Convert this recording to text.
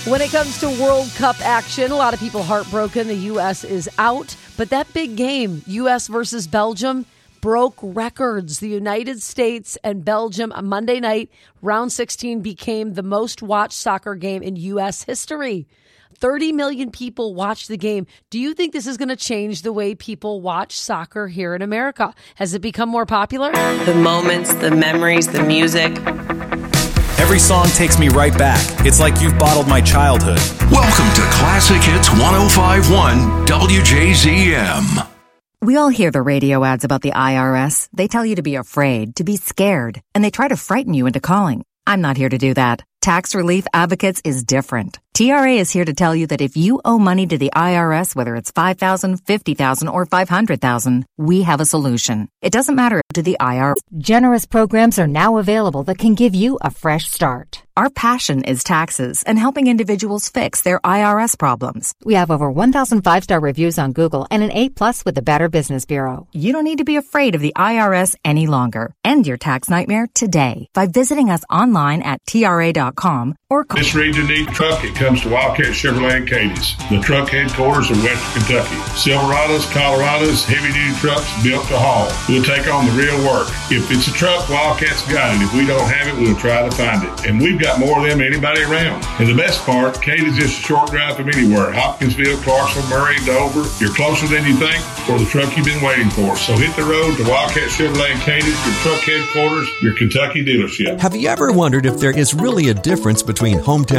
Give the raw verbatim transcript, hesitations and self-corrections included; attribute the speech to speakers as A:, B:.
A: When it comes to World Cup action, a lot of people heartbroken. The U S is out. But that big game, U S versus Belgium, broke records. The United States and Belgium on Monday night, round sixteen, became the most watched soccer game in U S history. thirty million people watched the game. Do you think this is going to change the way people watch soccer here in America? Has it become more popular?
B: The moments, the memories, the music.
C: Every song takes me right back. It's like you've bottled my childhood.
D: Welcome to Classic Hits one oh five point one W J Z M.
E: We all hear the radio ads about the I R S. They tell you to be afraid, to be scared, and they try to frighten you into calling. I'm not here to do that. Tax Relief Advocates is different. T R A is here to tell you that if you owe money to the I R S, whether it's five thousand dollars, fifty thousand dollars, or five hundred thousand dollars, we have a solution. It doesn't matter to the I R S.
F: Generous programs are now available that can give you a fresh start.
E: Our passion is taxes and helping individuals fix their I R S problems.
F: We have over one thousand five-star reviews on Google and an A plus with the Better Business Bureau.
E: You don't need to be afraid of the I R S any longer. End your tax nightmare today by visiting us online at T R A dot com or call.
G: This region needs a truck. It comes to Wildcat Chevrolet in Cadiz, the truck headquarters of Western Kentucky. Silverados, Colorados, heavy-duty trucks built to haul. We'll take on the real work. If it's a truck, Wildcat's got it. If we don't have it, we'll try to find it. And we've got more of them than anybody around. And the best part, Cadiz is just a short drive from anywhere. Hopkinsville, Clarksville, Murray, Dover. You're closer than you think for the truck you've been waiting for. So hit the road to Wildcat Chevrolet in Cadiz, your truck headquarters, your Kentucky dealership.
H: Have you ever wondered if there is really a difference between hometown